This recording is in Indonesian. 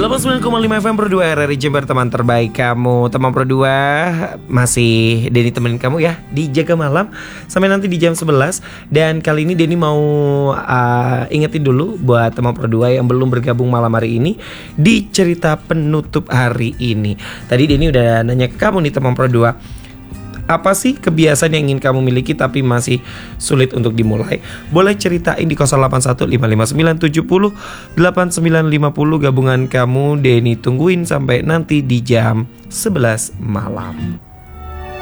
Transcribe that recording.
89,5 FM Pro 2 RRI Jember, teman terbaik kamu. Teman Pro 2 masih Denny temenin kamu ya di Jaga Malam sampai nanti di jam 11. Dan kali ini Denny mau ingetin dulu buat teman Pro 2 yang belum bergabung malam hari ini di cerita penutup hari ini. Tadi Denny udah nanya ke kamu nih teman Pro 2, apa sih kebiasaan yang ingin kamu miliki tapi masih sulit untuk dimulai? Boleh ceritain di 081559708950. Gabungan kamu Denny tungguin sampai nanti di jam 11 malam.